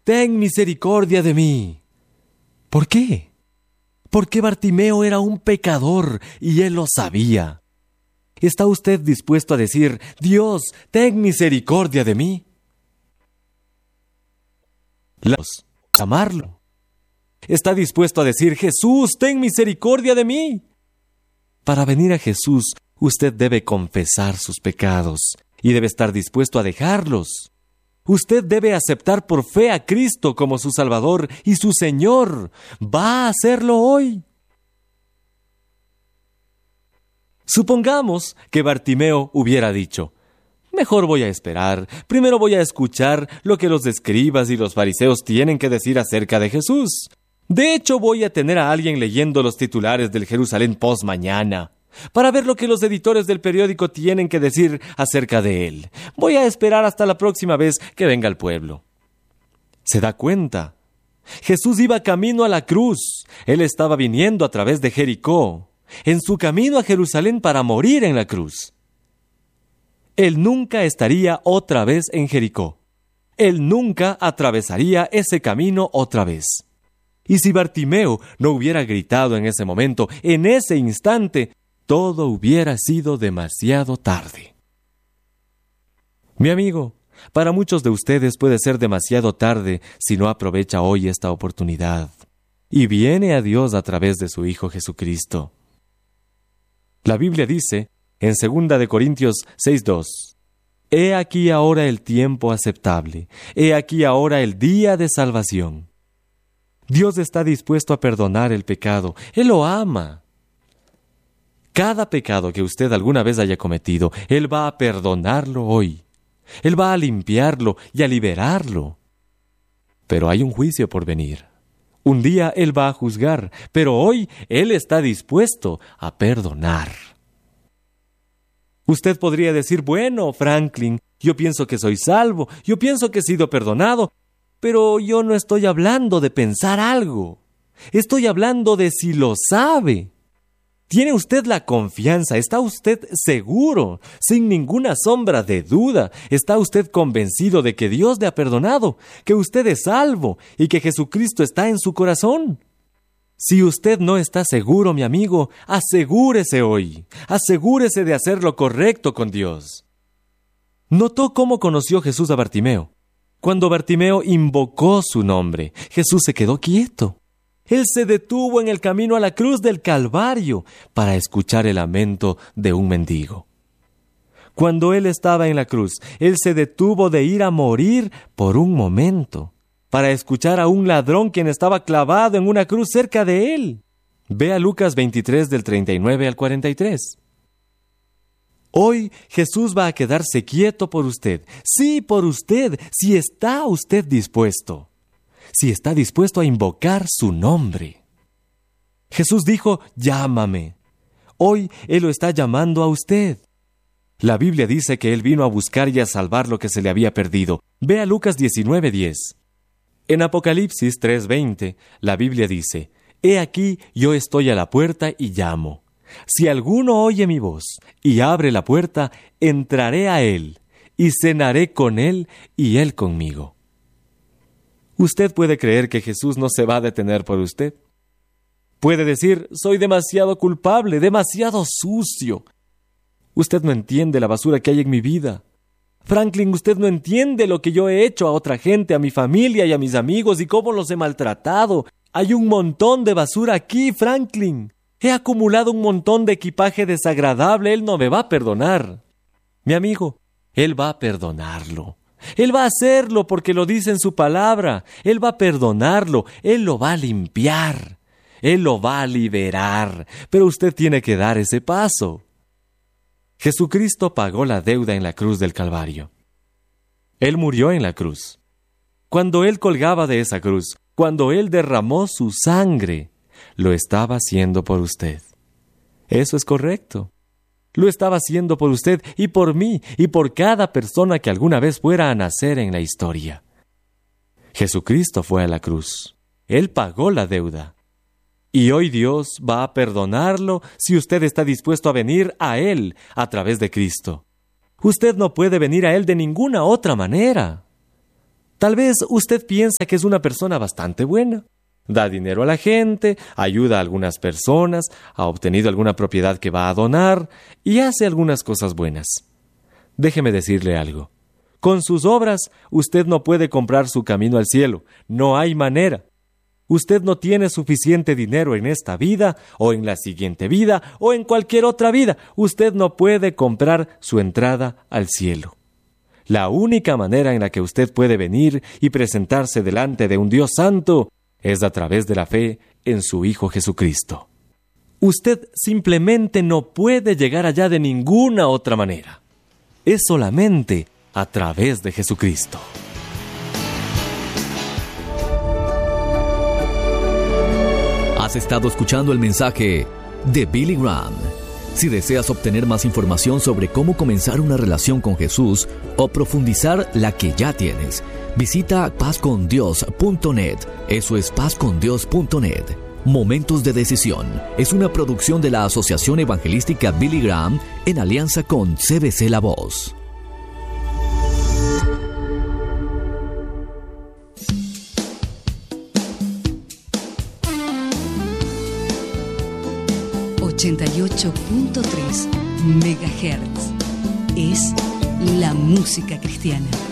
ten misericordia de mí. ¿Por qué? Porque Bartimeo era un pecador y él lo sabía. ¿Está usted dispuesto a decir, Dios, ten misericordia de mí? Amarlo. ¿Está dispuesto a decir, Jesús, ten misericordia de mí? Para venir a Jesús, usted debe confesar sus pecados y debe estar dispuesto a dejarlos. Usted debe aceptar por fe a Cristo como su Salvador y su Señor. ¿Va a hacerlo hoy? Supongamos que Bartimeo hubiera dicho, mejor voy a esperar, primero voy a escuchar lo que los escribas y los fariseos tienen que decir acerca de Jesús. De hecho, voy a tener a alguien leyendo los titulares del Jerusalén Post mañana, para ver lo que los editores del periódico tienen que decir acerca de él. Voy a esperar hasta la próxima vez que venga al pueblo. ¿Se da cuenta? Jesús iba camino a la cruz. Él estaba viniendo a través de Jericó, en su camino a Jerusalén para morir en la cruz. Él nunca estaría otra vez en Jericó. Él nunca atravesaría ese camino otra vez. Y si Bartimeo no hubiera gritado en ese momento, en ese instante, todo hubiera sido demasiado tarde. Mi amigo, para muchos de ustedes puede ser demasiado tarde si no aprovecha hoy esta oportunidad y viene a Dios a través de su Hijo Jesucristo. La Biblia dice, en 2 Corintios 6:2, He aquí ahora el tiempo aceptable, he aquí ahora el día de salvación. Dios está dispuesto a perdonar el pecado, Él lo ama. Cada pecado que usted alguna vez haya cometido, Él va a perdonarlo hoy. Él va a limpiarlo y a liberarlo. Pero hay un juicio por venir. Un día Él va a juzgar, pero hoy Él está dispuesto a perdonar. Usted podría decir, bueno, Franklin, yo pienso que soy salvo, yo pienso que he sido perdonado, pero yo no estoy hablando de pensar algo. Estoy hablando de si lo sabe. ¿Tiene usted la confianza? ¿Está usted seguro? Sin ninguna sombra de duda, ¿está usted convencido de que Dios le ha perdonado, que usted es salvo y que Jesucristo está en su corazón? Si usted no está seguro, mi amigo, asegúrese hoy. Asegúrese de hacer lo correcto con Dios. ¿Notó cómo conoció Jesús a Bartimeo? Cuando Bartimeo invocó su nombre, Jesús se quedó quieto. Él se detuvo en el camino a la cruz del Calvario para escuchar el lamento de un mendigo. Cuando Él estaba en la cruz, Él se detuvo de ir a morir por un momento, para escuchar a un ladrón quien estaba clavado en una cruz cerca de Él. Vea Lucas 23 del 39 al 43. Hoy Jesús va a quedarse quieto por usted. Sí, por usted, si está usted dispuesto. Si está dispuesto a invocar su nombre. Jesús dijo, llámame. Hoy Él lo está llamando a usted. La Biblia dice que Él vino a buscar y a salvar lo que se le había perdido. Vea Lucas 19:10. En Apocalipsis 3:20, la Biblia dice, He aquí, yo estoy a la puerta y llamo. Si alguno oye mi voz y abre la puerta, entraré a Él y cenaré con Él y Él conmigo. Usted puede creer que Jesús no se va a detener por usted. Puede decir, soy demasiado culpable, demasiado sucio. Usted no entiende la basura que hay en mi vida. Franklin, usted no entiende lo que yo he hecho a otra gente, a mi familia y a mis amigos y cómo los he maltratado. Hay un montón de basura aquí, Franklin. He acumulado un montón de equipaje desagradable. Él no me va a perdonar. Mi amigo, Él va a perdonarlo. Él va a hacerlo porque lo dice en su palabra. Él va a perdonarlo. Él lo va a limpiar. Él lo va a liberar. Pero usted tiene que dar ese paso. Jesucristo pagó la deuda en la cruz del Calvario. Él murió en la cruz. Cuando Él colgaba de esa cruz, cuando Él derramó su sangre, lo estaba haciendo por usted. Eso es correcto. Lo estaba haciendo por usted y por mí y por cada persona que alguna vez fuera a nacer en la historia. Jesucristo fue a la cruz. Él pagó la deuda. Y hoy Dios va a perdonarlo si usted está dispuesto a venir a Él a través de Cristo. Usted no puede venir a Él de ninguna otra manera. Tal vez usted piensa que es una persona bastante buena. Da dinero a la gente, ayuda a algunas personas, ha obtenido alguna propiedad que va a donar y hace algunas cosas buenas. Déjeme decirle algo. Con sus obras, usted no puede comprar su camino al cielo. No hay manera. Usted no tiene suficiente dinero en esta vida, o en la siguiente vida, o en cualquier otra vida. Usted no puede comprar su entrada al cielo. La única manera en la que usted puede venir y presentarse delante de un Dios santo es a través de la fe en su Hijo Jesucristo. Usted simplemente no puede llegar allá de ninguna otra manera. Es solamente a través de Jesucristo. Has estado escuchando el mensaje de Billy Graham. Si deseas obtener más información sobre cómo comenzar una relación con Jesús o profundizar la que ya tienes, visita pazcondios.net. Eso es pazcondios.net. Momentos de Decisión es una producción de la Asociación Evangelística Billy Graham en alianza con CBC La Voz. ...88.3 MHz... es la música cristiana.